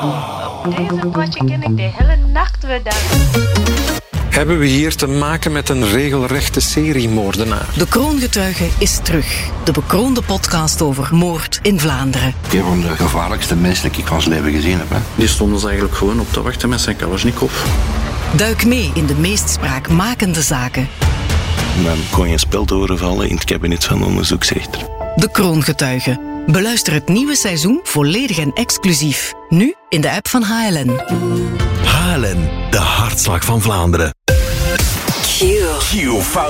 Op deze potje ken ik de hele nacht weer dansen. Hebben we hier te maken met een regelrechte seriemoordenaar? De Kroongetuige is terug. De bekroonde podcast over moord in Vlaanderen. Een van de gevaarlijkste mensen die ik van zijn leven gezien heb. Hè. Die stonden ze eigenlijk gewoon op te wachten met zijn Kalashnikov. Duik mee in de meest spraakmakende zaken. Dan kon je een spel doorvallen in het kabinet van de onderzoeksrechter. De Kroongetuige. Beluister het nieuwe seizoen volledig en exclusief. Nu in de app van HLN. HLN, de hartslag van Vlaanderen. Q.